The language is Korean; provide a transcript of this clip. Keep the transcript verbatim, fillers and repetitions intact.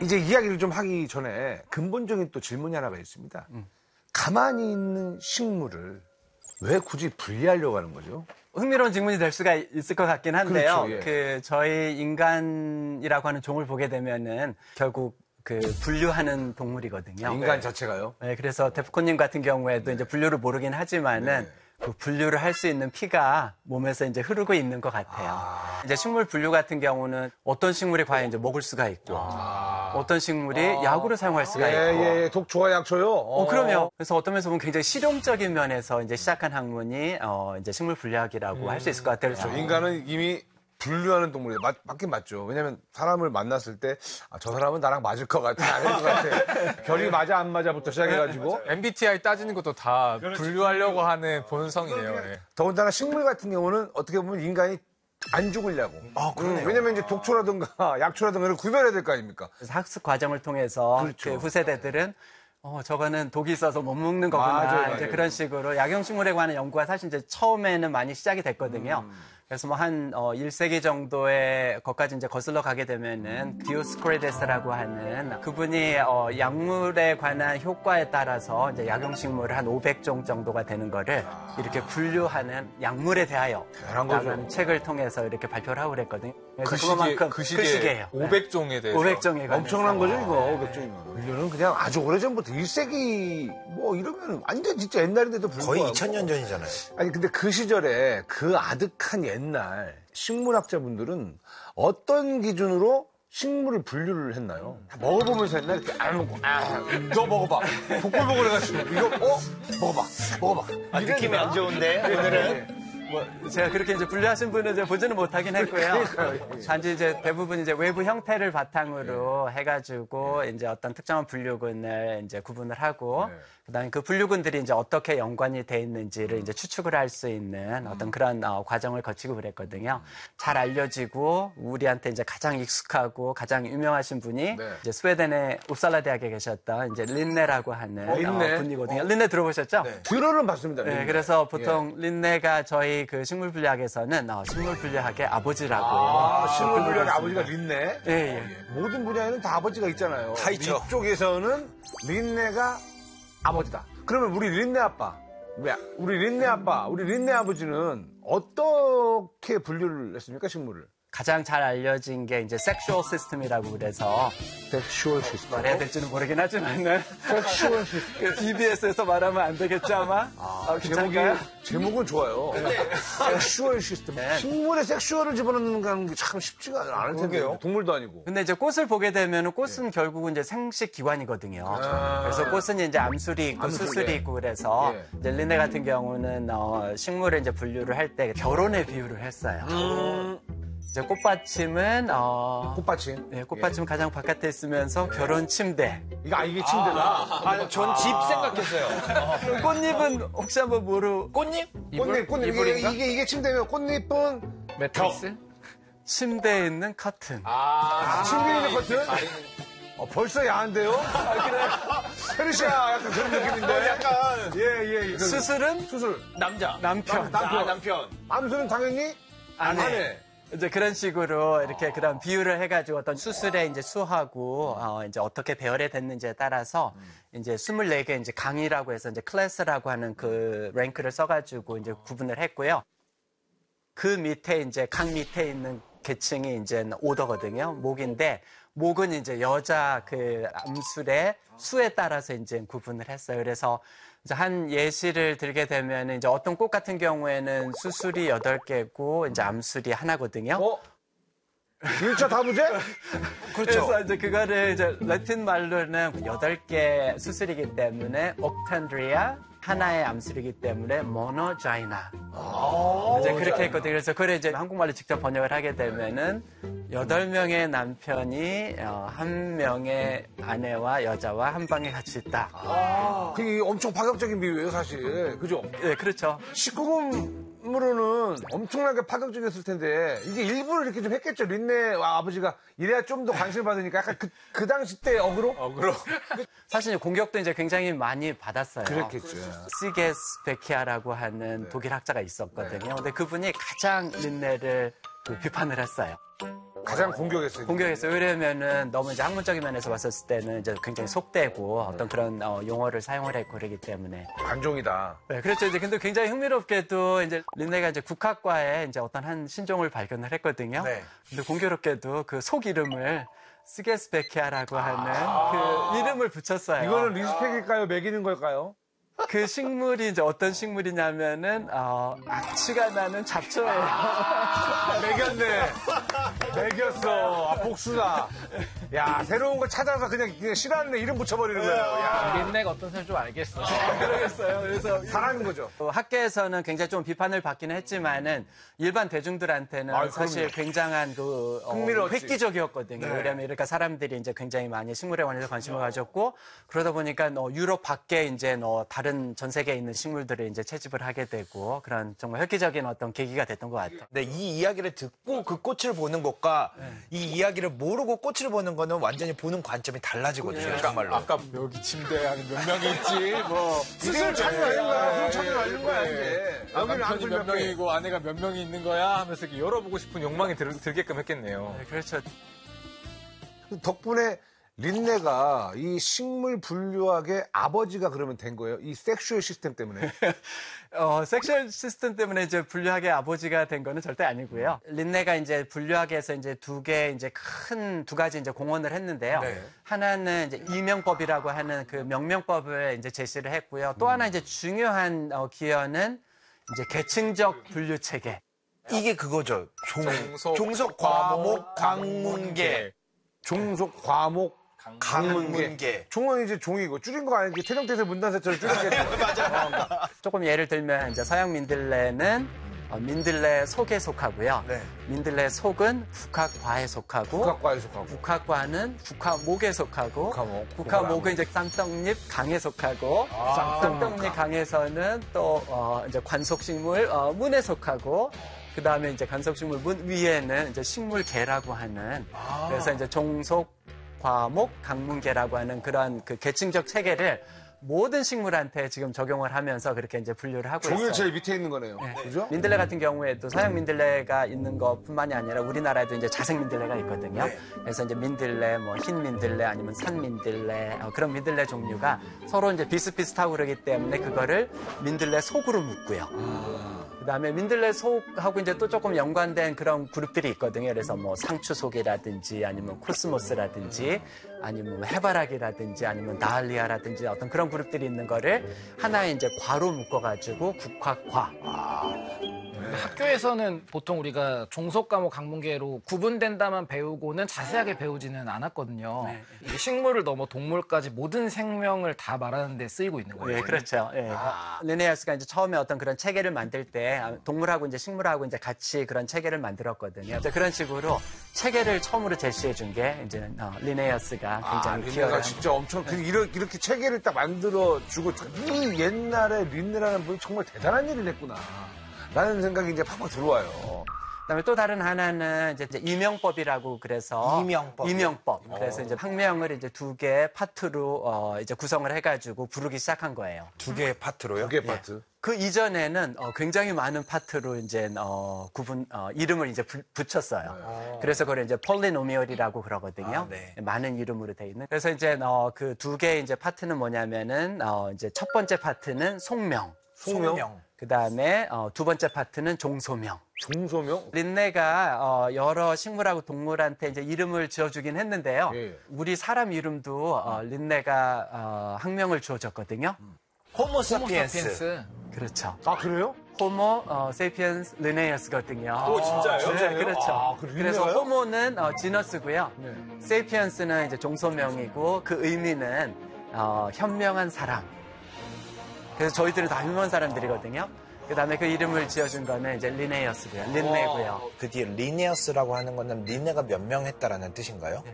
이제 이야기를 좀 하기 전에 근본적인 또 질문이 하나가 있습니다. 음. 가만히 있는 식물을 왜 굳이 분리하려고 하는 거죠? 흥미로운 질문이 될 수가 있을 것 같긴 한데요. 그렇죠, 예. 그 저희 인간이라고 하는 종을 보게 되면은 결국 그 분류하는 동물이거든요. 인간 자체가요? 네, 그래서 데프콘님 같은 경우에도 이제 분류를 모르긴 하지만은 네. 그 분류를 할 수 있는 피가 몸에서 이제 흐르고 있는 것 같아요. 아... 이제 식물 분류 같은 경우는 어떤 식물이 과연 이제 먹을 수가 있고, 아... 어떤 식물이 아... 약으로 사용할 수가 예, 있고. 예, 예, 독초와 약초요? 어, 어, 그럼요. 그래서 어떤 면에서 보면 굉장히 실용적인 면에서 이제 시작한 학문이 어, 이제 식물 분류학이라고 음... 할 수 있을 것 같아요. 그렇죠. 인간은 이미 분류하는 동물이에요. 맞, 맞긴 맞죠. 왜냐면 사람을 만났을 때, 아, 저 사람은 나랑 맞을 것 같아, 아닐 것 같아. 결이 맞아, 안 맞아부터 시작해가지고. 엠비티아이 따지는 것도 다 분류하려고 하는 본성이에요. 예. 더군다나 식물 같은 경우는 어떻게 보면 인간이 안 죽으려고. 아, 그러네요. 왜냐면 이제 독초라든가 약초라든가 를 구별해야 될 거 아닙니까? 그래서 학습 과정을 통해서 그렇죠. 그 후세대들은 어, 저거는 독이 있어서 못 먹는 거구나. 맞아요, 맞아요. 이제 그런 식으로 약용식물에 관한 연구가 사실 이제 처음에는 많이 시작이 됐거든요. 음. 그래서 뭐 한 어, 일 세기 정도의 것까지 이제 거슬러 가게 되면은 디오스코리데스라고 하는 그분이 어, 약물에 관한 효과에 따라서 이제 약용식물을 한 오백 종 정도가 되는 거를 이렇게 분류하는 약물에 대하여 라는 책을 통해서 이렇게 발표를 하고 그랬거든요. 그 시기에, 그 시기에 그 시기에요. 오백 종에 대해서. 오백 종에 관해서. 엄청난 거죠, 이거. 오백 종이면. 분류는 그냥 아주 오래전부터 일 세기 뭐 이러면 완전 진짜 옛날인데도 불구하고. 거의 이천 년 전이잖아요. 아니 근데 그 시절에 그 아득한 옛날 식물학자분들은 어떤 기준으로 식물을 분류를 했나요? 먹어보면서 했나? 이렇게 아 먹고 아 너 먹어봐. 보글보글 해가지고 이거 어 먹어봐 먹어봐. 아, 느낌이 안 좋은데 오늘은. 뭐 제가 그렇게 이제 분류하신 분은 이제 보지는 못하긴 했고요. 단지 이제 대부분 이제 외부 형태를 바탕으로 네. 해가지고 이제 어떤 특정한 분류군을 이제 구분을 하고 네. 그다음에 그 분류군들이 이제 어떻게 연관이 돼 있는지를 이제 추측을 할 수 있는 어떤 그런 어, 과정을 거치고 그랬거든요. 잘 알려지고 우리한테 이제 가장 익숙하고 가장 유명하신 분이 네. 이제 스웨덴의 웁살라 대학에 계셨던 이제 린네라고 하는 어, 린네? 어, 분이거든요. 어. 린네 들어보셨죠? 네. 들어는 봤습니다. 린네. 네, 그래서 보통 예. 린네가 저희 그 식물 분류학에서는 어, 식물 분류학의 아버지라고. 아, 식물 분류학의 아버지가 린네? 예, 예. 모든 분야에는 다 아버지가 있잖아요. 다 있죠. 이쪽에서는 린네가 아버지다. 그러면 우리 린네 아빠, 우리 린네 아빠, 우리 린네 아버지는 어떻게 분류를 했습니까, 식물을? 가장 잘 알려진 게 이제 섹슈얼 시스템이라고 그래서 섹슈얼 시스템 말해야 될지는 모르긴 하지만은 섹슈얼 시스템 티비에스에서 말하면 안 되겠죠 아마. 아, 아, 제목이 제목은 좋아요. 섹슈얼 시스템. 네. 식물에 섹슈얼을 집어넣는 게 참 쉽지가 않을 텐데요. 동물도 아니고. 근데 이제 꽃을 보게 되면은 꽃은 네. 결국은 이제 생식 기관이거든요. 아~ 그래서 꽃은 이제 암술이 있고 암술, 수술이 예. 있고 그래서 예. 이제 린네 같은 경우는 어, 식물을 이제 분류를 할 때 결혼에 비유를 했어요. 음~ 이제 꽃받침은 어... 꽃받침. 네, 꽃받침은 예. 가장 바깥에 있으면서 네. 결혼 침대. 이거 아 이게 침대다. 아, 아, 전 집 아~ 생각했어요. 꽃잎은 혹시 한번 모르? 꽃잎? 꽃잎, 꽃잎. 이게, 이게 이게 침대면 꽃잎은 매트리스? 침대에 있는 커튼. 아, 아~ 침대에 있는 커튼? 아~ 어, 벌써 야한데요? 아, 그래. 페르시아 약간 그런 느낌인데. 어, 약간. 예, 예, 예. 수술은? 수술. 남자. 남편. 남, 남편. 아, 남편. 암술은 당연히 아내. 아내. 이제 그런 식으로 이렇게 아. 그런 비유를 해가지고 어떤 수술의 이제 수하고 어, 이제 어떻게 배열이 됐는지에 따라서 음. 이제 스물네 개 이제 강의라고 해서 이제 클래스라고 하는 그 랭크를 써가지고 이제 구분을 했고요. 그 밑에 이제 강 밑에 있는 계층이 이제 오더거든요. 목인데 목은 이제 여자 그 암술의 수에 따라서 이제 구분을 했어요. 그래서 이제 한 예시를 들게 되면 이제 어떤 꽃 같은 경우에는 수술이 여덟 개고 이제 암술이 하나거든요. 어? 일 차 다부제? 그렇죠. 그래서 이제 그거를 이제 라틴 말로는 여덟 개 수술이기 때문에 옥탄드리아, 하나의 암술이기 때문에 모노자이나. 이제 그렇게 했거든요. 그래서 그걸 이제 한국말로 직접 번역을 하게 되면은 여덟 명의 남편이 한 명의 아내와 여자와 한 방에 같이 있다. 아, 그게 엄청 파격적인 비유예요, 사실. 그죠? 네, 그렇죠. 십구 금으로는 엄청나게 파격적이었을 텐데 이게 일부러 이렇게 좀 했겠죠. 린네 아버지가 이래야 좀 더 관심을 받으니까 약간 그, 그 당시 때 어그로? 어그로. 사실 공격도 이제 굉장히 많이 받았어요. 그랬겠죠. 시게스 베키아라고 하는 네. 독일 학자가 있었거든요. 근데 그분이 가장 린네를 그 비판을 했어요. 가장 공격했어요. 공격했어요. 왜냐면은 너무 이제 학문적인 면에서 봤었을 때는 이제 굉장히 속되고 어떤 그런 어, 용어를 사용을 했고 그러기 때문에. 관종이다. 네, 그렇죠. 이제 근데 굉장히 흥미롭게도 이제 린네가 이제 국학과에 이제 어떤 한 신종을 발견을 했거든요. 네. 근데 공교롭게도 그 속 이름을 스게스베키아라고 하는 그 이름을 붙였어요. 이거는 리스펙일까요? 매기는 걸까요? 그 식물이 이제 어떤 식물이냐면은 어, 악취가 나는 잡초예요. 매겼네. 매겼어. 아, 복수다. 야, 새로운 거 찾아서 그냥, 그냥 싫어하는 애 이름 붙여버리는 거예요. 야, 린네가 어떤 사람인지 좀 알겠어. 그러겠어요. 그래서 사람인 거죠. 또 학계에서는 굉장히 좀 비판을 받기는 했지만은 일반 대중들한테는 아유, 사실 그럼요. 굉장한 그 어, 흥미로웠지. 획기적이었거든요. 왜냐하면 이렇게 사람들이 이제 굉장히 많이 식물에 관해서 관심을 가졌고 그러다 보니까 어, 유럽 밖에 이제 어, 다른 전 세계에 있는 식물들을 이제 채집을 하게 되고 그런 정말 획기적인 어떤 계기가 됐던 것 같아요. 네, 이 이야기를 듣고 그 꽃을 보는 것과 이 이야기를 모르고 꽃을 보는 거는 완전히 보는 관점이 달라지거든요. 정말로. 아까 여기 침대 안에 몇 명이 있지, 뭐. 스스로 찾는 거 아닌 거야. 스스로 찾는 거 아닌 거야, 이제. 아, 여기는 남편이 안술 몇 몇 명. 명이고 아내가 몇 명이 있는 거야 하면서 이렇게 열어보고 싶은 욕망이 들, 들게끔 했겠네요. 네, 그렇죠. 덕분에 린네가 이 식물 분류학의 아버지가 그러면 된 거예요. 이 섹슈얼 시스템 때문에. 어, 섹슈얼 시스템 때문에 이제 분류학의 아버지가 된 거는 절대 아니고요. 린네가 이제 분류학에서 이제 두 개 이제 큰 두 가지 이제 공헌을 했는데요. 네. 하나는 이제 이명법이라고 하는 그 명명법을 이제 제시를 했고요. 또 하나 이제 중요한 어, 기여는 이제 계층적 분류 체계. 이게 그거죠. 종, 종속, 종속, 과목, 강문계. 종속, 과목, 강문계. 강문계. 종은 이제 종이고, 줄인 거 아니지. 태정태세 문단세처럼 줄였겠죠. 맞아. 조금 예를 들면 이제 서양 민들레는 어, 민들레 속에 속하고요. 네. 민들레 속은 국화과에 속하고 국학과에 속하고. 국화과는 국화목에 속하고 국화목, 국화목은 이제 쌍떡잎 강에 속하고 쌍떡잎 강에서는 또 어, 이제 관속식물 어, 문에 속하고 그 다음에 이제 관속식물 문 위에는 이제 식물계라고 하는 그래서 이제 종속 과목 강문계라고 하는 그런 그 계층적 체계를 모든 식물한테 지금 적용을 하면서 그렇게 이제 분류를 하고 있어요. 종일 제일 밑에 있는 거네요. 네. 그죠? 민들레 같은 경우에도 서양 민들레가 있는 것뿐만이 아니라 우리나라에도 이제 자색 민들레가 있거든요. 그래서 이제 민들레, 뭐 흰 민들레 아니면 산 민들레 어, 그런 민들레 종류가 서로 이제 비슷비슷하고 그러기 때문에 그거를 민들레 속으로 묶고요. 그다음에 민들레 속하고 이제 또 조금 연관된 그런 그룹들이 있거든요. 그래서 뭐 상추속이라든지 아니면 코스모스라든지 아니면 뭐 해바라기라든지 아니면 나알리아라든지 어떤 그런 그룹들이 있는 거를 하나의 이제 과로 묶어가지고 국화과. 학교에서는 보통 우리가 종속 과목 강문계로 구분된다만 배우고는 자세하게 배우지는 않았거든요. 네. 이게 식물을 넘어 동물까지 모든 생명을 다 말하는 데 쓰이고 있는 거예요. 예, 그렇죠. 예. 리네아스가 이제 처음에 어떤 그런 체계를 만들 때 동물하고 이제 식물하고 이제 같이 그런 체계를 만들었거든요. 이제 그런 식으로 체계를 처음으로 제시해 준 게 이제 어, 리네아스가 아, 굉장히 린네가 기여를 한 진짜 엄청, 그 이렇게, 이렇게 체계를 딱 만들어주고, 이 옛날에 린네라는 분이 정말 대단한 일을 했구나. 라는 생각이 이제 팍팍 들어와요. 그다음에 또 다른 하나는 이제 이명법이라고 그래서 이명법. 이명법. 그래서 이제 학명을 이제 두 개 파트로 어 이제 구성을 해가지고 부르기 시작한 거예요. 두 개의 파트로요? 두 개 파트. 그 이전에는 어 굉장히 많은 파트로 이제 어 구분 어 이름을 이제 부- 붙였어요. 그래서 그걸 이제 폴리노미얼이라고 그러거든요. 아, 네. 많은 이름으로 돼 있는. 그래서 이제 어 그 두 개의 이제 파트는 뭐냐면은 어 이제 첫 번째 파트는 속명. 소명. 그 다음에 어, 두 번째 파트는 종소명. 종소명? 린네가 어, 여러 식물하고 동물한테 이제 이름을 지어주긴 했는데요. 예. 우리 사람 이름도 어, 린네가 어, 학명을 주어줬거든요. 호모사피엔스. 호모사피엔스. 그렇죠. 아, 그래요? 호모 어, 세피엔스 리네이어스거든요. 오, 진짜요? 네, 그렇죠. 아, 그 그래서 린네가요? 호모는 어, 지너스고요. 네. 세피엔스는 이제 종소명이고 그 의미는 어, 현명한 사람. 그래서 저희들은 다 현명한 사람들이거든요. 그 다음에 그 이름을 지어준 거는 이제 리네이어스고요. 린네고요. 그 뒤에 리네어스라고 하는 거는 린네가 몇 명 했다라는 뜻인가요?